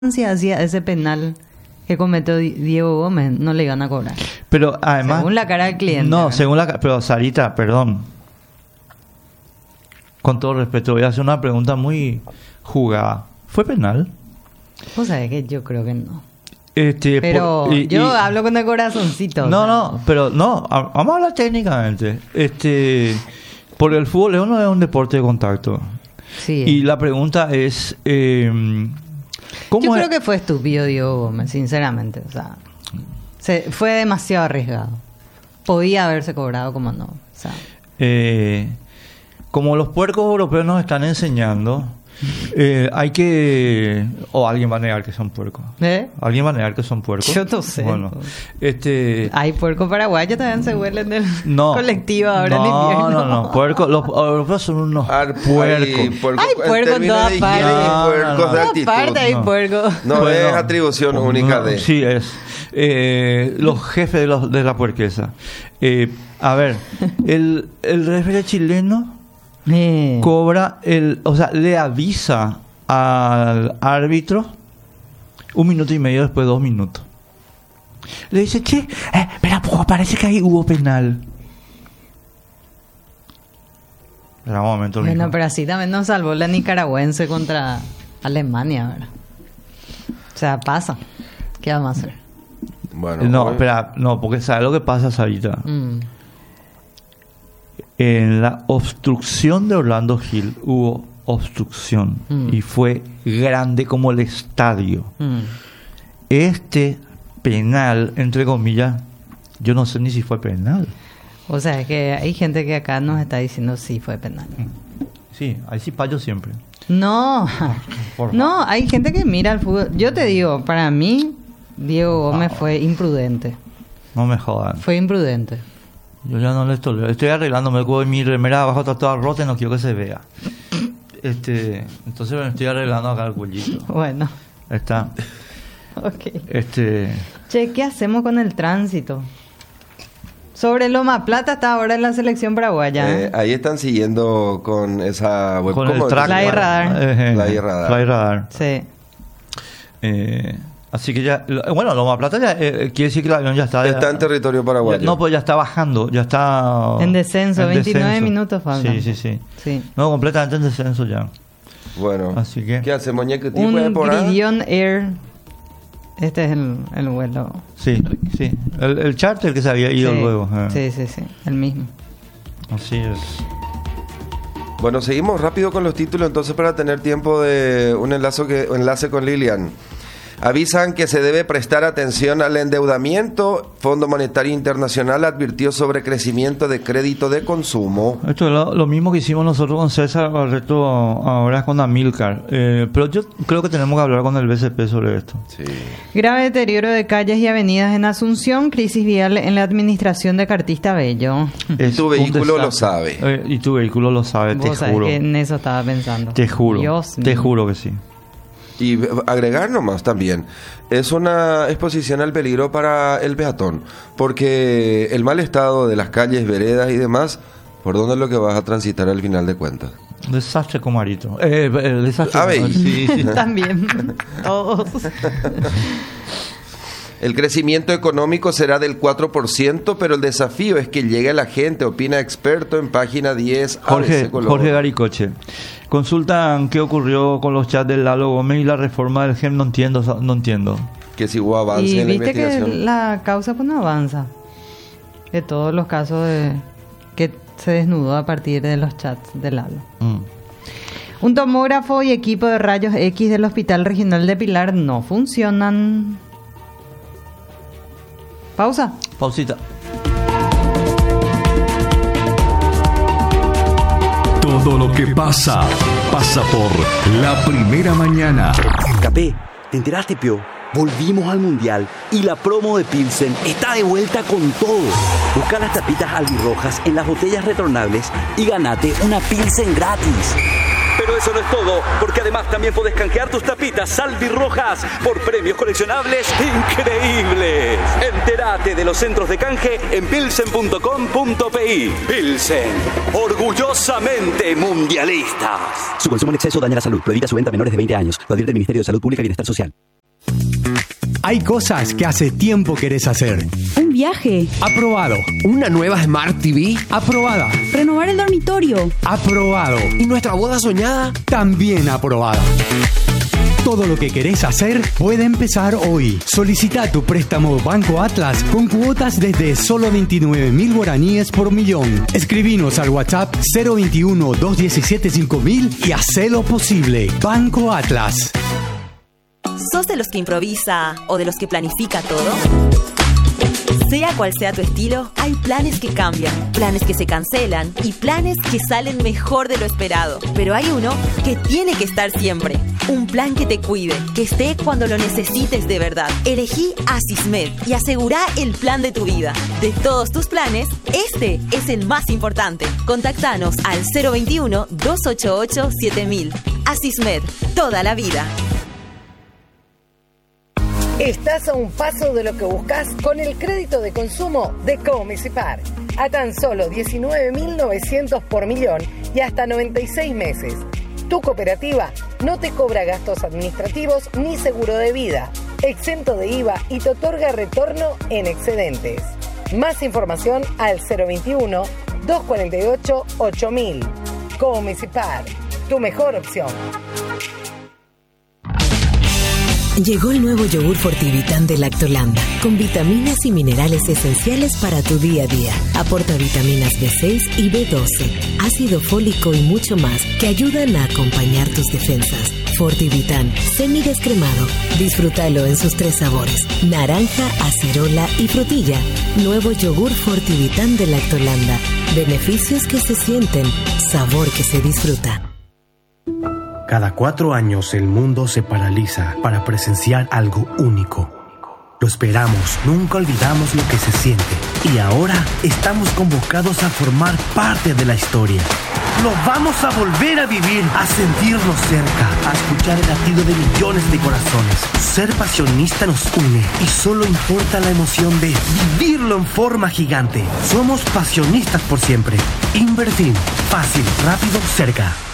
si hacía ese penal que cometió Diego Gómez, no le iban a cobrar. Pero además... Según la cara del cliente. No, ¿verdad? según la... Pero Sarita, perdón. Con todo respeto, voy a hacer una pregunta muy jugada. ¿Fue penal? Vos sabés que yo creo que no. Pero yo hablo con el corazoncito. No, o sea. no, pero no, vamos a hablar técnicamente. Porque el fútbol no es un deporte de contacto. Sí. Y la pregunta es, ¿cómo Yo es? creo que fue estúpido Diego Gómez, sinceramente. O sea, fue demasiado arriesgado. Podía haberse cobrado, como no. O sea, Como los puercos europeos nos están enseñando, hay que... O alguien va a negar que son puercos. ¿Alguien va a negar que son puercos? Yo no sé. Bueno, hay puercos paraguayos también se huelen del no, colectivo ahora en no, invierno. no, puercos. Los europeos son unos puercos. Hay puercos en todas partes. Puercos de En actitud. todas partes hay no. puercos. No Bueno, es atribución única de... Sí, es. Los jefes de la puerquesa. A ver, el referee chileno cobra o sea, le avisa al árbitro 1 minuto y medio después, 2 minutos. Le dice, che, espera, parece que ahí hubo penal. Espera un momento. Bueno, mijo. pero así también nos salvó la nicaragüense contra Alemania, ¿verdad? O sea, pasa. ¿Qué vamos a hacer? Bueno, No, hoy- espera, no, porque ¿sabes lo que pasa, Sarita? Mm. En la obstrucción de Orlando Gil hubo obstrucción y fue grande como el estadio. Este penal, entre comillas, yo no sé ni si fue penal. O sea, es que hay gente que acá nos está diciendo sí fue penal. Sí, ahí sí fallo siempre. No, Por no, hay gente que mira el fútbol. Yo te digo, para mí, Diego Gómez fue imprudente. No me jodan. Fue imprudente. Yo ya no le estoy arreglándome con mi remera abajo, está toda rota y no quiero que se vea. Entonces me estoy arreglando acá el cuellito. Bueno, Está. ok. Che, ¿qué hacemos con el tránsito? Sobre Loma Plata está ahora en la selección paraguaya. ahí están siguiendo con esa web. con ¿cómo el es? track. Fly Radar. Fly Radar. Fly Radar. Sí. Así que ya, bueno, Loma Plata ya quiere decir que el avión ya está. Está en territorio paraguayo. No, pues ya está bajando, ya está. En descenso, 29 descenso. minutos faltan. Sí. Sí. No, completamente en descenso ya. Bueno, Así que- ¿qué hacemos, ñeque? ¿Tipo de Un temporada? Gridion Air. Este es el vuelo. Sí. El charter que se había ido Sí. luego. Sí, el mismo. Así es. Bueno, seguimos rápido con los títulos entonces para tener tiempo de un enlace con Lilian. Avisan que se debe prestar atención al endeudamiento. Fondo Monetario Internacional advirtió sobre crecimiento de crédito de consumo. Esto es lo mismo que hicimos nosotros con César Barreto ahora con Amilcar. Pero yo creo que tenemos que hablar con el BCP sobre esto. Sí. Grave deterioro de calles y avenidas en Asunción. Crisis vial en la administración de Cartista Bello. Es Tu un vehículo lo desastre. sabe. Y tu vehículo lo sabe, te Vos sabés juro. que en eso estaba pensando. Te juro. Dios Te mío. juro que sí. Y agregar nomás también, es una exposición al peligro para el peatón, porque el mal estado de las calles, veredas y demás, ¿por dónde es lo que vas a transitar al final de cuentas? Desastre comarito. Desastre. A ver. Sí. También. Todos. El crecimiento económico será del 4%, pero el desafío es que llegue a la gente, opina experto en página 10. Jorge Garicoche. Consultan qué ocurrió con los chats del Lalo Gómez y la reforma del GEM. No entiendo. Que si hubo avance Y en la viste que investigación. la causa pues no avanza. De todos los casos que se desnudó a partir de los chats de Lalo. Un tomógrafo y equipo de rayos X del Hospital Regional de Pilar no funcionan. Pausa. Pausita. Todo lo que pasa por La Primera Mañana. Capé, ¿te enteraste, Pio? Volvimos al Mundial y la promo de Pilsen está de vuelta con todo. Busca las tapitas albirrojas en las botellas retornables y ganate una Pilsen gratis. Pero eso no es todo, porque además también podés canjear tus tapitas salvirrojas por premios coleccionables increíbles. Entérate de los centros de canje en pilsen.com.pi. Pilsen, orgullosamente mundialistas. Su consumo en exceso daña la salud. Prohibida su venta a menores de 20 años. Lo advierte el Ministerio de Salud Pública y Bienestar Social. Hay cosas que hace tiempo querés hacer. Un viaje. Aprobado. Una nueva Smart TV. Aprobada. Renovar el dormitorio. Aprobado. ¿Y nuestra boda soñada? También aprobada. Todo lo que querés hacer puede empezar hoy. Solicita tu préstamo Banco Atlas con cuotas desde solo 29.000 guaraníes por millón. Escribinos al WhatsApp 021-217-5000 y hacelo posible. Banco Atlas. ¿Sos de los que improvisa o de los que planifica todo? Sea cual sea tu estilo, hay planes que cambian, planes que se cancelan y planes que salen mejor de lo esperado. Pero hay uno que tiene que estar siempre. Un plan que te cuide, que esté cuando lo necesites de verdad. Elegí Asismed y asegurá el plan de tu vida. De todos tus planes, este es el más importante. Contactanos al 021-288-7000. Asismed, toda la vida. Estás a un paso de lo que buscas con el crédito de consumo de Comisipar. A tan solo 19.900 por millón y hasta 96 meses. Tu cooperativa no te cobra gastos administrativos ni seguro de vida, exento de IVA y te otorga retorno en excedentes. Más información al 021-248-8000. Comisipar, tu mejor opción. Llegó el nuevo yogur Fortivitán de Lactolanda, con vitaminas y minerales esenciales para tu día a día. Aporta vitaminas B6 y B12, ácido fólico y mucho más que ayudan a acompañar tus defensas. Fortivitán, semidescremado. Disfrútalo en sus 3 sabores: naranja, acerola y frutilla. Nuevo yogur Fortivitán de Lactolanda. Beneficios que se sienten, sabor que se disfruta. Cada 4 años el mundo se paraliza para presenciar algo único. Lo esperamos, nunca olvidamos lo que se siente. Y ahora estamos convocados a formar parte de la historia. Lo vamos a volver a vivir, a sentirnos cerca, a escuchar el latido de millones de corazones. Ser pasionista nos une y solo importa la emoción de vivirlo en forma gigante. Somos pasionistas por siempre. Invertir, fácil, rápido, cerca.